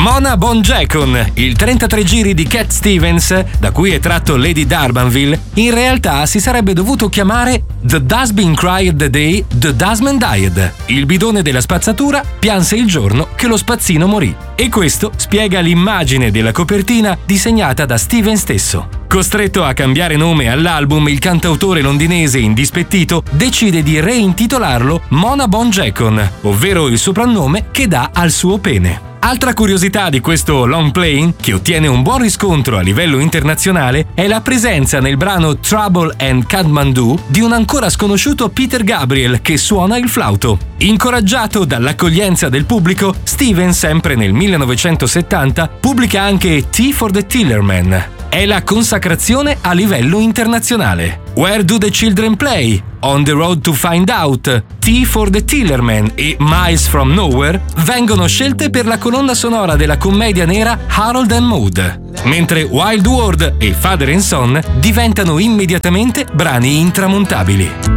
Mona Bonjacon, il 33 giri di Cat Stevens, da cui è tratto Lady D'Urbanville, in realtà si sarebbe dovuto chiamare The Dustbin Cried the Day the Dustman Died. Il bidone della spazzatura pianse il giorno che lo spazzino morì. E questo spiega l'immagine della copertina disegnata da Steven stesso. Costretto a cambiare nome all'album, il cantautore londinese indispettito decide di reintitolarlo Mona Bonjacon, ovvero il soprannome che dà al suo pene. Altra curiosità di questo long play, che ottiene un buon riscontro a livello internazionale, è la presenza nel brano Trouble and Kathmandu di un ancora sconosciuto Peter Gabriel che suona il flauto. Incoraggiato dall'accoglienza del pubblico, Steven, sempre nel 1970, pubblica anche Tea for the Tillerman. È la consacrazione a livello internazionale. Where Do the Children Play? On the Road to Find Out, Tea for the Tillerman e Miles from Nowhere vengono scelte per la colonna sonora della commedia nera Harold and Maude, mentre Wild World e Father and Son diventano immediatamente brani intramontabili.